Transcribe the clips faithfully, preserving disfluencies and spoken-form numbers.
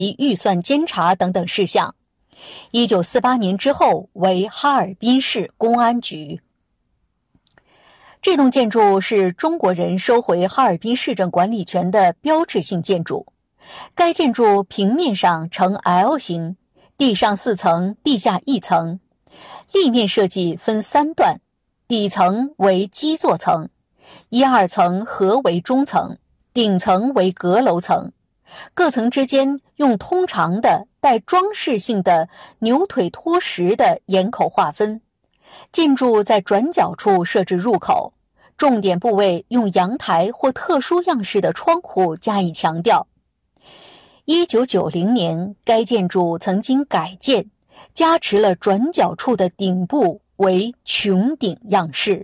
预算监察等等事项。一九四八年之后为哈尔滨市公安局。这栋建筑是中国人收回哈尔滨市政管理权的标志性建筑。该建筑平面上呈 L 型，地上四层，地下一层。立面设计分三段，底层为基座层，一二层合为中层，顶层为阁楼层。各层之间用通常的带装饰性的牛腿托石的檐口划分。建筑在转角处设置入口，重点部位用阳台或特殊样式的窗户加以强调。一九九零年，该建筑曾经改建，加持了转角处的顶部为穹顶样式。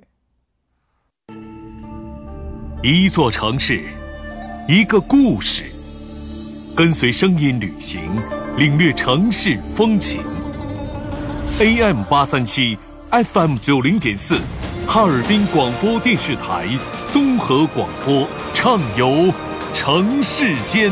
一座城市，一个故事，跟随声音旅行，领略城市风情。A M 八三七 F M 九零点四，哈尔滨广播电视台综合广播，畅游城市间。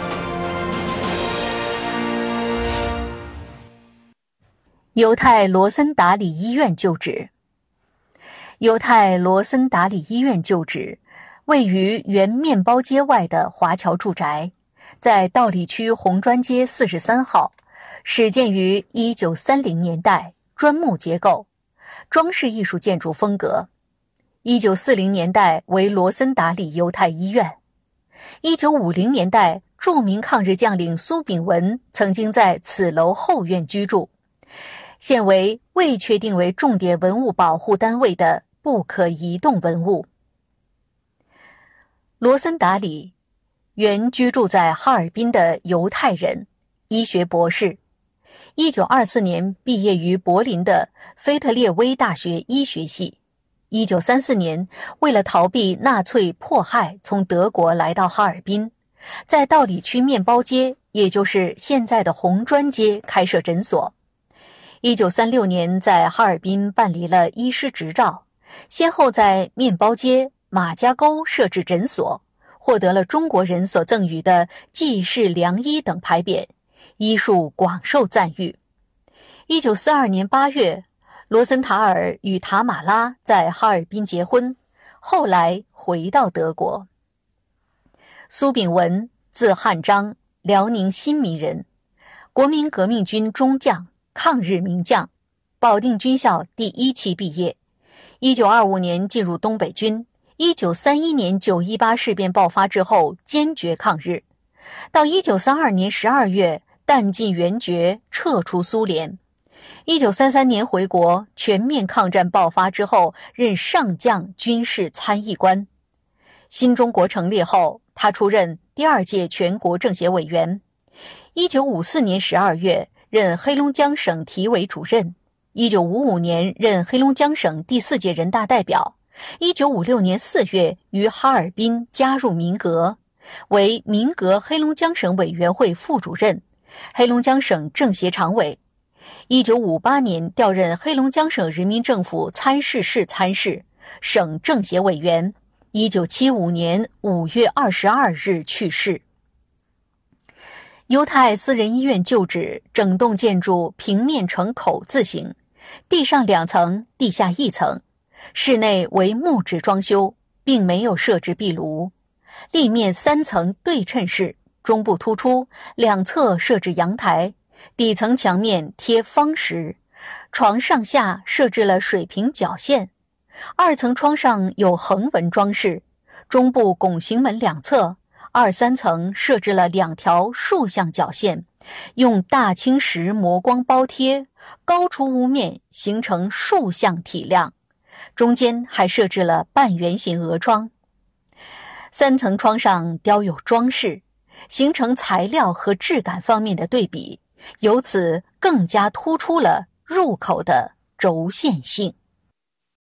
犹太罗森达里医院旧址。犹太罗森达里医院旧址位于原面包街外的华侨住宅，在道里区红砖街四十三号，始建于一九三零年代，砖木结构，装饰艺术建筑风格。一九四零年代为罗森达里犹太医院。一九五零年代，著名抗日将领苏炳文曾经在此楼后院居住。现为未确定为重点文物保护单位的不可移动文物。罗森达里，原居住在哈尔滨的犹太人，医学博士。一九二四年毕业于柏林的菲特列威大学医学系。一九三四年，为了逃避纳粹迫害，从德国来到哈尔滨，在道里区面包街，也就是现在的红砖街开设诊所。一九三六年在哈尔滨办理了医师执照，先后在面包街、马家沟设置诊所，获得了中国人所赠予的济世良医等牌匾，医术广受赞誉。一九四二年八月，罗森塔尔与塔马拉在哈尔滨结婚，后来回到德国。苏炳文，字汉章，辽宁新民人，国民革命军中将，抗日名将，保定军校第一期毕业。一九二五年进入东北军，一九三一年九一八事变爆发之后坚决抗日，到一九三二年十二月弹尽援绝，撤出苏联。一九三三年回国，全面抗战爆发之后任上将军事参议官。新中国成立后，他出任第二届全国政协委员。一九五四年十二月任黑龙江省体委主任，一九五五年任黑龙江省第四届人大代表，一九五六年四月于哈尔滨加入民革，为民革黑龙江省委员会副主任，黑龙江省政协常委。一九五八年调任黑龙江省人民政府参事室参事，省政协委员。一九七五年五月二十二日去世。犹太私人医院旧址整栋建筑平面呈口字形，地上两层，地下一层，室内为木质装修，并没有设置壁炉。立面三层对称式，中部突出，两侧设置阳台，底层墙面贴方石，床上下设置了水平角线，二层窗上有横纹装饰，中部拱形门两侧二三层设置了两条竖向角线，用大青石磨光包贴，高出屋面，形成竖向体量。中间还设置了半圆形额窗。三层窗上雕有装饰，形成材料和质感方面的对比，由此更加突出了入口的轴线性。